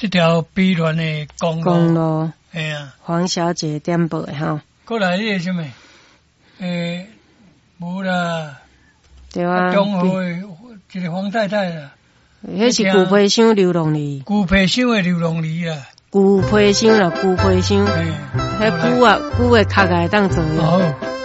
这条悲乱的公路，哎呀， 黄小姐点报的哈。 过来迄个什么？无啦， 对啊， 中和的一个黄太太啦， 迄是旧皮箱流浪梨， 旧皮箱的流浪梨啦， 旧皮箱啦，旧皮箱，迄旧的壳会当做。